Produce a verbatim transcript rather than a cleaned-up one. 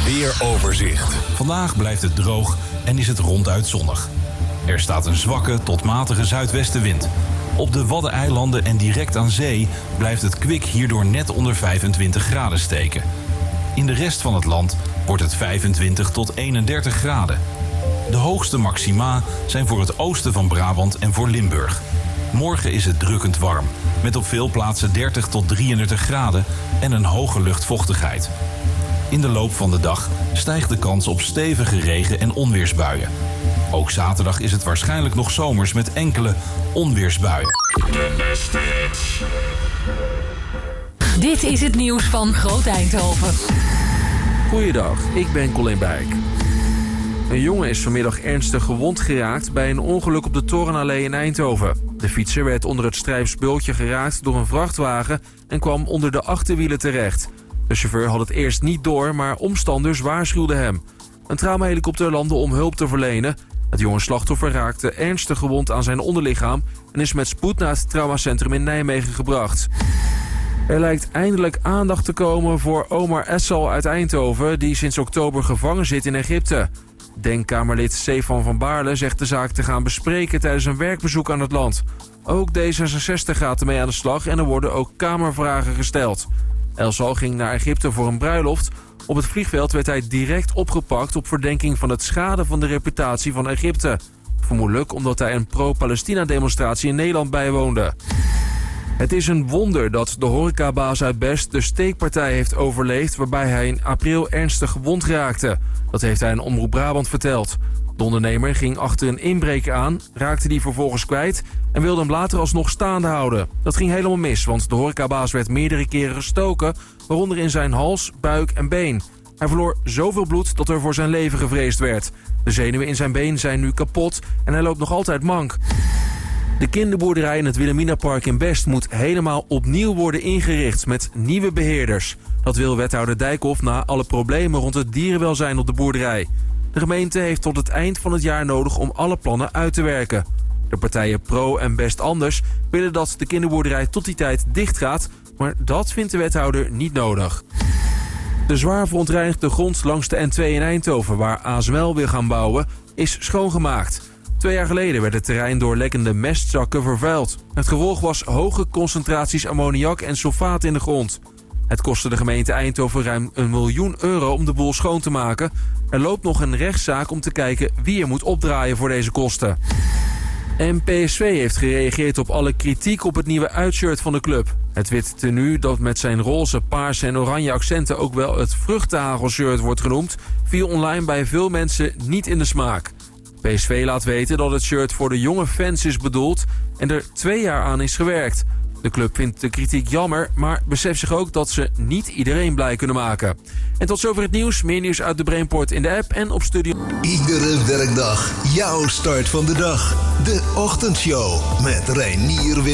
weeroverzicht. Vandaag blijft het droog en is het ronduit zonnig. Er staat een zwakke tot matige zuidwestenwind. Op de Waddeneilanden en direct aan zee blijft het kwik hierdoor net onder vijfentwintig graden steken. In de rest van het land wordt het vijfentwintig tot eenendertig graden. De hoogste maxima zijn voor het oosten van Brabant en voor Limburg. Morgen is het drukkend warm, met op veel plaatsen dertig tot drieëndertig graden en een hoge luchtvochtigheid. In de loop van de dag stijgt de kans op stevige regen- en onweersbuien. Ook zaterdag is het waarschijnlijk nog zomers met enkele onweersbuien. Dit is het nieuws van Groot Eindhoven. Goeiedag, ik ben Colin Bijk. Een jongen is vanmiddag ernstig gewond geraakt bij een ongeluk op de Torenallee in Eindhoven. De fietser werd onder het strijfsbultje geraakt door een vrachtwagen en kwam onder de achterwielen terecht. De chauffeur had het eerst niet door, maar omstanders waarschuwden hem. Een traumahelikopter landde om hulp te verlenen. Het jonge slachtoffer raakte ernstig gewond aan zijn onderlichaam en is met spoed naar het traumacentrum in Nijmegen gebracht. Er lijkt eindelijk aandacht te komen voor Omar Essal uit Eindhoven, die sinds oktober gevangen zit in Egypte. Denkkamerlid Stefan van Baarle zegt de zaak te gaan bespreken tijdens een werkbezoek aan het land. Ook D zesenzestig gaat ermee aan de slag en er worden ook kamervragen gesteld. Essal ging naar Egypte voor een bruiloft. Op het vliegveld werd hij direct opgepakt op verdenking van het schaden van de reputatie van Egypte. Vermoedelijk omdat hij een pro-Palestina-demonstratie in Nederland bijwoonde. Het is een wonder dat de horecabaas uit Best de steekpartij heeft overleefd waarbij hij in april ernstig gewond raakte. Dat heeft hij aan Omroep Brabant verteld. De ondernemer ging achter een inbreker aan, raakte die vervolgens kwijt en wilde hem later alsnog staande houden. Dat ging helemaal mis, want de horecabaas werd meerdere keren gestoken, waaronder in zijn hals, buik en been. Hij verloor zoveel bloed dat er voor zijn leven gevreesd werd. De zenuwen in zijn been zijn nu kapot en hij loopt nog altijd mank. De kinderboerderij in het Wilhelminapark in Best moet helemaal opnieuw worden ingericht met nieuwe beheerders. Dat wil wethouder Dijkhoff na alle problemen rond het dierenwelzijn op de boerderij. De gemeente heeft tot het eind van het jaar nodig om alle plannen uit te werken. De partijen Pro en Best Anders willen dat de kinderboerderij tot die tijd dicht gaat, maar dat vindt de wethouder niet nodig. De zwaar verontreinigde grond langs de N twee in Eindhoven, waar A S M L wil gaan bouwen, is schoongemaakt. Twee jaar geleden werd het terrein door lekkende mestzakken vervuild. Het gevolg was hoge concentraties ammoniak en sulfaat in de grond. Het kostte de gemeente Eindhoven ruim een miljoen euro om de boel schoon te maken. Er loopt nog een rechtszaak om te kijken wie er moet opdraaien voor deze kosten. En P S V heeft gereageerd op alle kritiek op het nieuwe uitshirt van de club. Het wit tenue, dat met zijn roze, paarse en oranje accenten ook wel het vruchtenhagelshirt wordt genoemd, viel online bij veel mensen niet in de smaak. P S V laat weten dat het shirt voor de jonge fans is bedoeld en er twee jaar aan is gewerkt. De club vindt de kritiek jammer, maar beseft zich ook dat ze niet iedereen blij kunnen maken. En tot zover het nieuws. Meer nieuws uit de Brainport in de app en op Studio. Iedere werkdag jouw start van de dag. De Ochtendshow met Reinier Willem.